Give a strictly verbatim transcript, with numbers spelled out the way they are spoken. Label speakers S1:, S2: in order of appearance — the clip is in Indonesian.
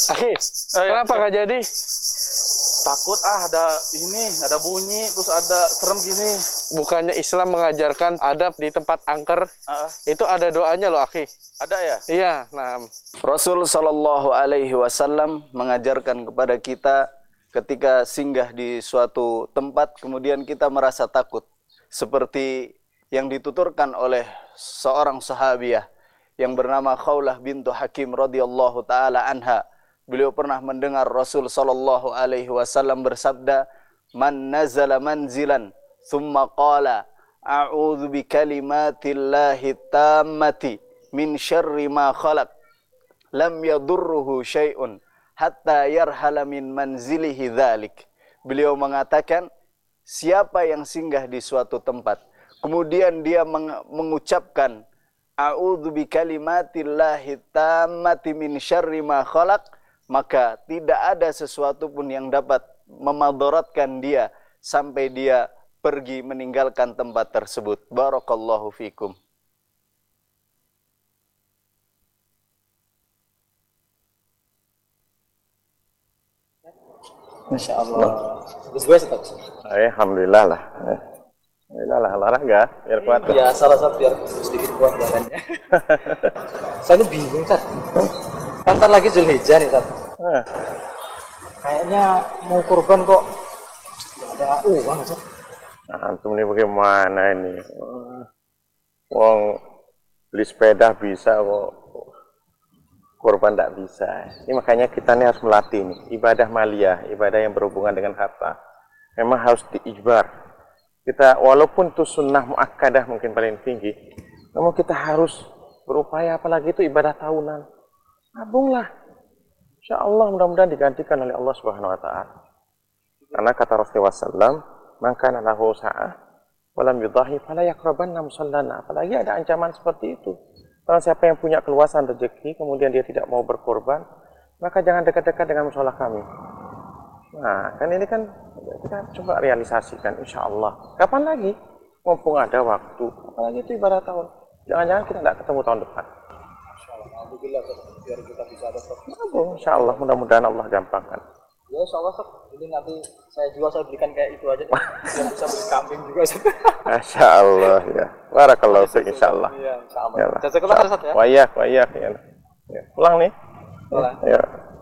S1: Akhi, kenapa nggak jadi?
S2: Takut ah, ada ini, ada bunyi, terus ada serem gini.
S1: Bukannya Islam mengajarkan adab di tempat angker?
S2: Uh,
S1: Itu ada doanya loh, Akhi.
S2: ada ya?
S1: Iya, nah.
S3: Rasul Shallallahu Alaihi Wasallam mengajarkan kepada kita ketika singgah di suatu tempat, kemudian kita merasa takut, seperti yang dituturkan oleh seorang sahabiah yang bernama Khawlah bintu Hakim radhiyallahu taala anha. Beliau pernah mendengar Rasul Shallallahu Alaihi Wasallam bersabda, "Man nazala manzilan, thumma qala, a'udzu bikalimatillahi tammati min syarri ma khalaq, lam yadurruhu syai'un hatta yarhala min manzilihi dzalik." Beliau mengatakan, siapa yang singgah di suatu tempat, kemudian dia meng mengucapkan a'udzu bikalimatillahi tammati min syarri ma khalaq, maka tidak ada sesuatu pun yang dapat memadaratkan dia sampai dia pergi meninggalkan tempat tersebut. Barakallahu fikum.
S4: Masya Allah. Terus gue setak.
S5: Alhamdulillah lah. Alhamdulillah lah, olahraga biar kuat.
S4: Ya salah satu biar sedikit kuat badannya. Saya ini bingung Tat. Ntar lagi Zulhijjah nih Tat.
S5: Eh.
S4: Kayaknya mau kurban kok ada uang Tat.
S5: Nah, antum ini bagaimana ini? Wong beli sepeda bisa kok, kurban tidak bisa. Ini makanya kita ini harus melatih nih, ibadah maliyah, ibadah yang berhubungan dengan harta. Memang harus diijbar. Kita walaupun itu sunnah muakkadah mungkin paling tinggi, namun kita harus berupaya, apalagi itu ibadah tahunan. Nabunglah. Insya Allah mudah-mudahan digantikan oleh Allah Subhanahu Wa Taala. Karena kata Rasulullah shallallahu alaihi wasallam, "Man kana lahu sa'ah wa lam yudhahi fala yaqrabanna musallana." Apalagi ada ancaman seperti itu. Kalau siapa yang punya keluasan rezeki, kemudian dia tidak mau berkorban, maka jangan dekat-dekat dengan musola kami. Nah, kan ini kan kita coba realisasikan, insya Allah. Kapan lagi? Mumpung ada waktu. Apalagi itu ibadah tahun. Jangan-jangan kita tidak ketemu tahun depan.
S4: Insya Allah. Alhamdulillah biar kita bisa ada.
S5: Insya Allah, mudah-mudahan Allah gampangkan.
S4: Ya insya Allah Tat. Ini nanti saya jual, saya belikan kayak itu aja. Biar bisa beli kambing juga.
S5: Masya Allah ya. Barakallahu fiik, insya Allah.
S4: Iya, insya Allah.
S5: Ya,
S4: Jazakallah khairan Tat ya.
S5: Wayak, wayak ya. Ya. Pulang nih.
S4: Pulang.
S5: Ya.